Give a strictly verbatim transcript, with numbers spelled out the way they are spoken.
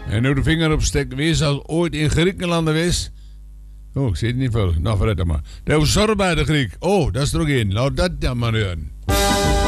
En nu de vinger opsteken. Wees als ooit in Griekenland geweest. Oh, ik zie het niet veel. Nou, verred maar. De zorg bij de Griek. Oh, dat is er ook in. Laat dat dan maar doen.